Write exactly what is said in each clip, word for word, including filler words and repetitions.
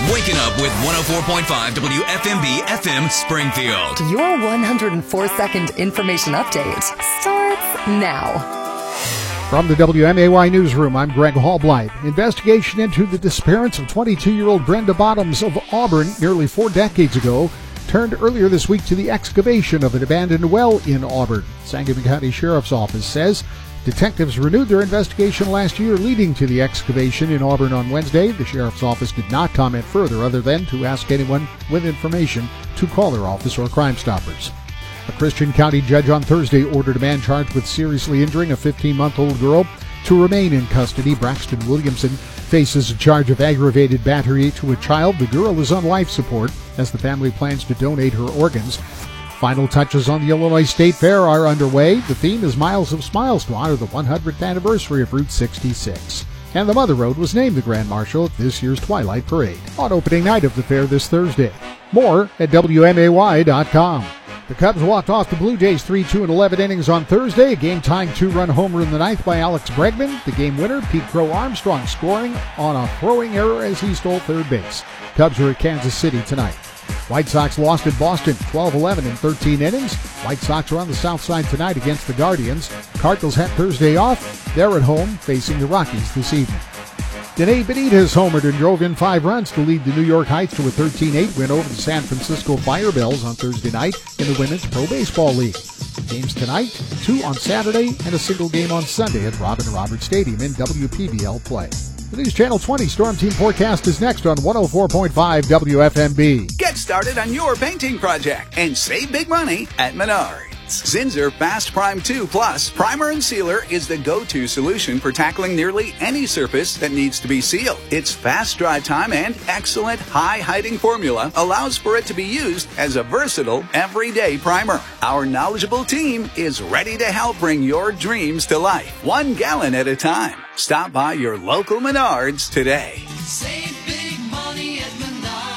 Waking up with one oh four point five W F M B F M Springfield. Your one hundred four second information update starts now. From the W M A Y Newsroom, I'm Greg Hallblight. Investigation into the disappearance of twenty-two-year-old Brenda Bottoms of Auburn nearly four decades ago turned earlier this week to the excavation of an abandoned well in Auburn. Sangamon County Sheriff's Office says detectives renewed their investigation last year leading to the excavation in Auburn on Wednesday. The Sheriff's Office did not comment further other than to ask anyone with information to call their office or Crime Stoppers. A Christian County judge on Thursday ordered a man charged with seriously injuring a fifteen-month-old girl to remain in custody. Braxton Williamson faces a charge of aggravated battery to a child. The girl is on life support as the family plans to donate her organs. Final touches on the Illinois State Fair are underway. The theme is Miles of Smiles to honor the one hundredth anniversary of Route sixty-six. And the Mother Road was named the Grand Marshal at this year's Twilight Parade on opening night of the fair this Thursday. More at W M A Y dot com. The Cubs walked off the Blue Jays three two in eleven innings on Thursday. A game-tying two-run homer in the ninth by Alex Bregman. The game winner, Pete Crow Armstrong, scoring on a throwing error as he stole third base. Cubs are at Kansas City tonight. White Sox lost in Boston twelve eleven in thirteen innings. White Sox are on the south side tonight against the Guardians. Cardinals had Thursday off. They're at home facing the Rockies this evening. Danae Benitez homered and drove in five runs to lead the New York Heights to a thirteen eight win over the San Francisco Firebells on Thursday night in the Women's Pro Baseball League. Games tonight, two on Saturday, and a single game on Sunday at Robin Roberts Stadium in W P B L play. The News Channel twenty Storm Team Forecast is next on one oh four point five W F M B. Get started on your painting project and save big money at Menards. Zinsser Fast Prime two Plus Primer and Sealer is the go-to solution for tackling nearly any surface that needs to be sealed. Its fast dry time and excellent high-hiding formula allows for it to be used as a versatile, everyday primer. Our knowledgeable team is ready to help bring your dreams to life, one gallon at a time. Stop by your local Menards today. Save big money at Menards.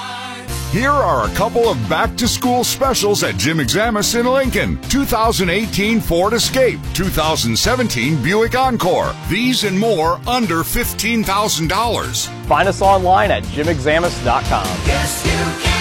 Here are a couple of back-to-school specials at Jim Examus in Lincoln. two thousand eighteen Ford Escape, two thousand seventeen Buick Encore. These and more under fifteen thousand dollars. Find us online at jim examus dot com. Yes, you can.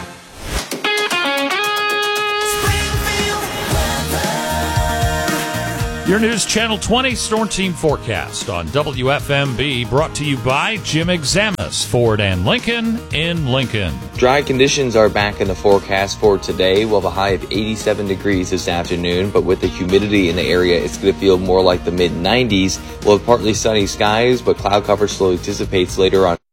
Your News Channel twenty Storm Team Forecast on W F M B, brought to you by Jim Examus, Ford and Lincoln in Lincoln. Dry conditions are back in the forecast for today. We'll have a high of eighty-seven degrees this afternoon, but with the humidity in the area, it's going to feel more like the mid nineties. We'll have partly sunny skies, but cloud cover slowly dissipates later on.